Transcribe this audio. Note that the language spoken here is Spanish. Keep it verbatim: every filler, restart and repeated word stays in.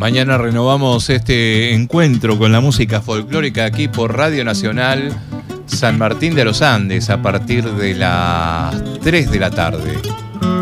Mañana renovamos este encuentro con la música folclórica aquí por Radio Nacional San Martín de los Andes a partir de las tres de la tarde.